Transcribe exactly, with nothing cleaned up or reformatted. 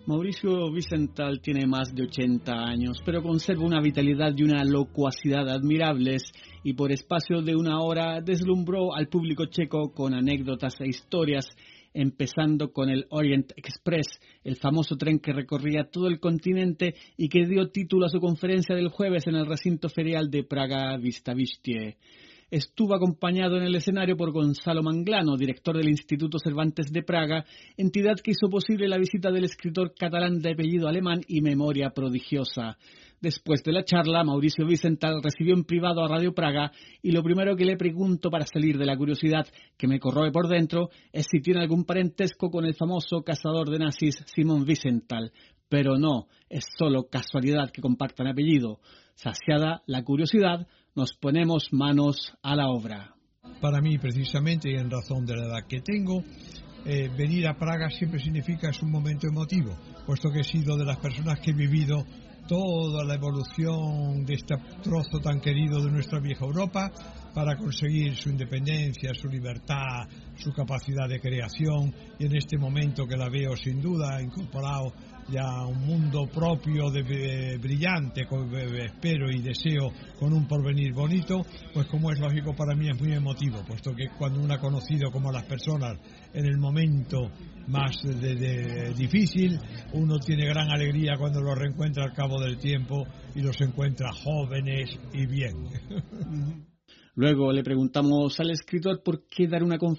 Mauricio Wiesenthal tiene más de ochenta años, pero conserva una vitalidad y una locuacidad admirables y por espacio de una hora deslumbró al público checo con anécdotas e historias, empezando con el Orient Express, el famoso tren que recorría todo el continente y que dio título a su conferencia del jueves en el recinto ferial de Praga Výstaviště. Estuvo acompañado en el escenario por Gonzalo Manglano, director del Instituto Cervantes de Praga, entidad que hizo posible la visita del escritor catalán de apellido alemán y memoria prodigiosa. Después de la charla, Mauricio Wiesenthal recibió en privado a Radio Praga y lo primero que le pregunto para salir de la curiosidad que me corroe por dentro es si tiene algún parentesco con el famoso cazador de nazis Simon Wiesenthal. Pero no, es solo casualidad que compartan apellido. Saciada la curiosidad, nos ponemos manos a la obra. Para mí, precisamente, y en razón de la edad que tengo, eh, venir a Praga siempre significa, es un momento emotivo, puesto que he sido de las personas que he vivido toda la evolución de este trozo tan querido de nuestra vieja Europa para conseguir su independencia, su libertad, su capacidad de creación, y en este momento que la veo sin duda incorporado ya a un mundo propio de, de brillante, con, de, espero y deseo, con un porvenir bonito, pues como es lógico para mí es muy emotivo, puesto que cuando uno ha conocido como las personas en el momento más de, de, difícil, uno tiene gran alegría cuando los reencuentra al cabo del tiempo y los encuentra jóvenes y bien. Luego le preguntamos al escritor por qué dar una conferencia